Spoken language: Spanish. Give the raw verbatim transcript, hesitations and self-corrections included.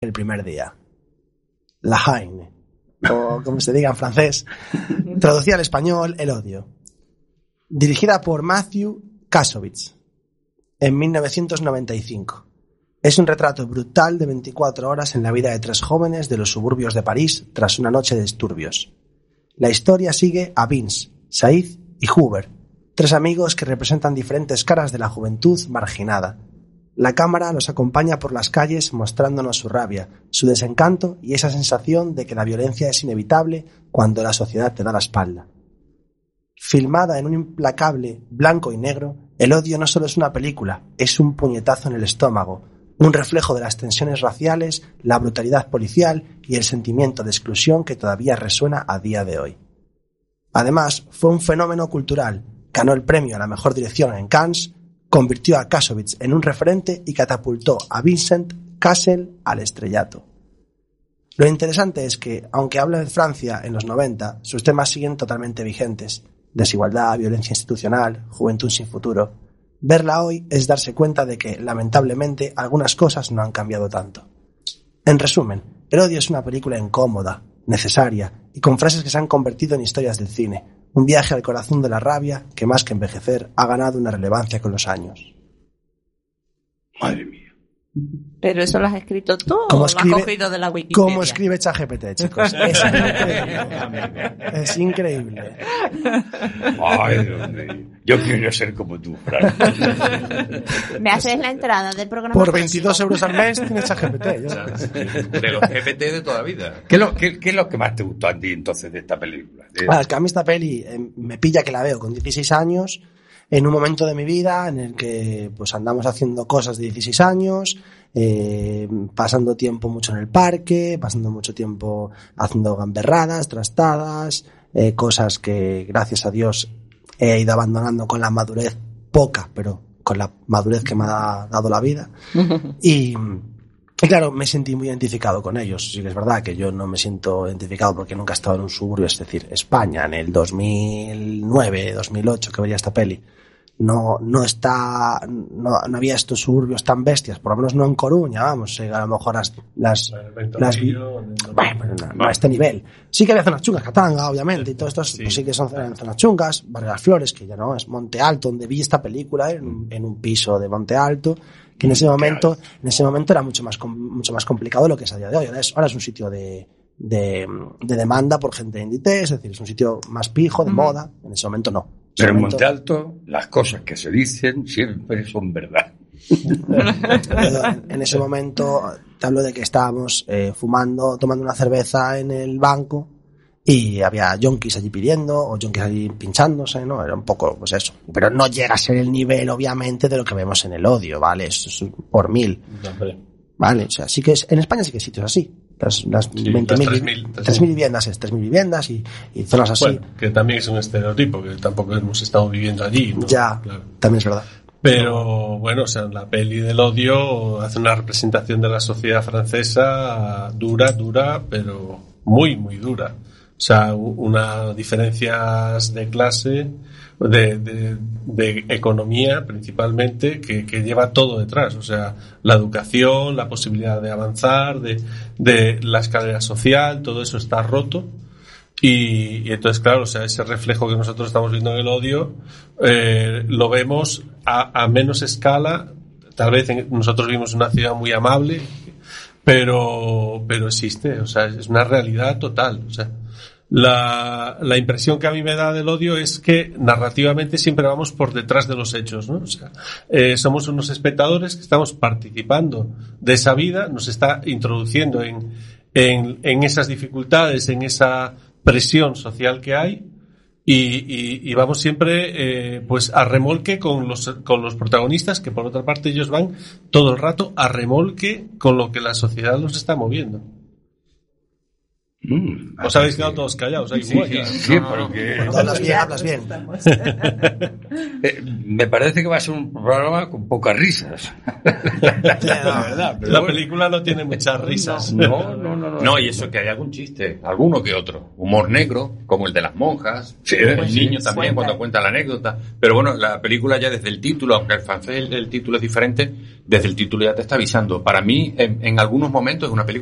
el primer día. La haine, o como se diga en francés, traducida al español, El odio. Dirigida por Matthew Kassovitz en mil novecientos noventa y cinco. Es un retrato brutal de veinticuatro horas en la vida de tres jóvenes de los suburbios de París tras una noche de disturbios. La historia sigue a Vince, Said y Hoover, tres amigos que representan diferentes caras de la juventud marginada. La cámara los acompaña por las calles mostrándonos su rabia, su desencanto y esa sensación de que la violencia es inevitable cuando la sociedad te da la espalda. Filmada en un implacable blanco y negro, El odio no solo es una película, es un puñetazo en el estómago, un reflejo de las tensiones raciales, la brutalidad policial y el sentimiento de exclusión que todavía resuena a día de hoy. Además, fue un fenómeno cultural, ganó el premio a la mejor dirección en Cannes, convirtió a Kassovitz en un referente y catapultó a Vincent Cassel al estrellato. Lo interesante es que, aunque habla de Francia en los noventa, sus temas siguen totalmente vigentes: desigualdad, violencia institucional, juventud sin futuro. Verla hoy es darse cuenta de que, lamentablemente, algunas cosas no han cambiado tanto. En resumen, El odio es una película incómoda, necesaria y con frases que se han convertido en historias del cine. Un viaje al corazón de la rabia que, más que envejecer, ha ganado una relevancia con los años. Madre mía. ¿Pero eso lo has escrito tú o lo has cogido de la Wikipedia? ¿Cómo escribe ChatGPT, chicos? Es increíble. Es increíble. Ay, Dios mío. Yo quiero ser como tú, Fran. ¿Me haces la entrada del programa? Por veintidós euros al mes tienes ChatGPT. De los G P T de toda la vida. ¿Qué es, lo, qué, ¿Qué es lo que más te gustó a ti entonces de esta película? De... Ah, es que a mí esta peli eh, me pilla que la veo con dieciséis años, en un momento de mi vida en el que pues andamos haciendo cosas de dieciséis años, eh, pasando tiempo mucho en el parque, pasando mucho tiempo haciendo gamberradas, trastadas, eh, cosas que gracias a Dios he ido abandonando con la madurez poca, pero con la madurez que me ha dado la vida. Y, y claro, me sentí muy identificado con ellos. Sí que es verdad que yo no me siento identificado porque nunca he estado en un suburbio, es decir, España en el dos mil nueve, dos mil ocho que veía esta peli. No, no está, no, no había estos suburbios tan bestias, por lo menos no en Coruña, vamos, a lo mejor las, las, las, bueno, no, no a este nivel. Sí que había zonas chungas, Katanga, obviamente, y todo esto, sí, pues sí que son zonas chungas, Barrio Las Flores, que ya no, es Monte Alto, donde vi esta película, en, en un piso de Monte Alto, que en ese momento, en ese momento era mucho más, mucho más complicado de lo que es a día de hoy. Ahora es, ahora es un sitio de, de, de demanda por gente de Inditex, es decir, es un sitio más pijo, de uh-huh. moda, en ese momento no. Pero en Monte Alto, las cosas que se dicen siempre son verdad. En ese momento te hablo de que estábamos eh, fumando, tomando una cerveza en el banco y había yonkis allí pidiendo o yonkis allí pinchándose, ¿no? Era un poco, pues eso. Pero no llega a ser el nivel, obviamente, de lo que vemos en El odio, ¿vale? Eso es por mil. Vale, o sea, sí que es, en España sí que hay sitios así. Las, las sí, veinte mil, tres mil viviendas es tres mil viviendas y, y zonas así. Bueno, que también es un estereotipo, que tampoco hemos estado viviendo allí, ¿no? Ya, claro. También es verdad. Pero bueno, o sea, la peli del odio hace una representación de la sociedad francesa dura, dura, pero muy, muy dura. O sea, unas diferencias de clase, de, de, de economía principalmente, que, que lleva todo detrás. O sea, la educación, la posibilidad de avanzar, de, de la escalera social, todo eso está roto. Y, y entonces, claro, o sea, ese reflejo que nosotros estamos viendo en El odio, eh, lo vemos a, a menos escala. Tal vez en, nosotros vivimos en una ciudad muy amable, pero, pero existe, o sea, es una realidad total, o sea. La, la impresión que a mí me da del odio es que narrativamente siempre vamos por detrás de los hechos, ¿no? O sea, eh, somos unos espectadores que estamos participando de esa vida, nos está introduciendo en, en, en esas dificultades, en esa presión social que hay y, y, y vamos siempre, eh, pues a remolque con los, con los protagonistas, que por otra parte ellos van todo el rato a remolque con lo que la sociedad los está moviendo. Mm, Os habéis quedado todos callados. Ahí, sí, sí, sí, no, no, porque... Hablas bien, hablas bien. Eh, me parece que va a ser un programa con pocas risas. La verdad. La bueno. película no tiene muchas risas. No, no, no, no. No, y eso que hay algún chiste, alguno que otro. Humor negro, como el de las monjas. Sí, el sí, niño sí, también cuenta. cuando cuenta la anécdota. Pero bueno, la película ya desde el título, aunque el francés el, el título es diferente, desde el título ya te está avisando. Para mí, en, en algunos momentos es una película